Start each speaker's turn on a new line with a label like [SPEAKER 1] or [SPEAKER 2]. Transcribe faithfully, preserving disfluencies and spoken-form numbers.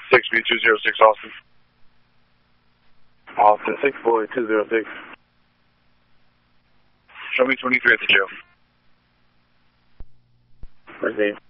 [SPEAKER 1] six B two zero six Austin.
[SPEAKER 2] Austin, six four two zero six.
[SPEAKER 1] Show me twenty-three at the jail.
[SPEAKER 2] Received.